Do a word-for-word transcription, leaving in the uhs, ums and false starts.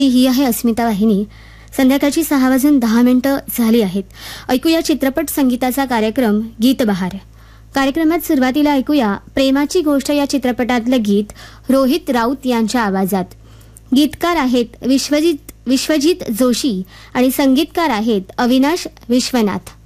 ही आहे अस्मिता वाहिनी. संध्याकाळची सहा वाजून दहा मिनिटं झाली आहेत. ऐकूया चित्रपट संगीताचा कार्यक्रम गीत बहार. कार्यक्रमात सुरुवातीला ऐकूया प्रेमाची गोष्ट या चित्रपटातलं गीत रोहित राऊत यांच्या आवाजात. गीतकार आहेत विश्वजित विश्वजित जोशी आणि संगीतकार आहेत अविनाश विश्वनाथ.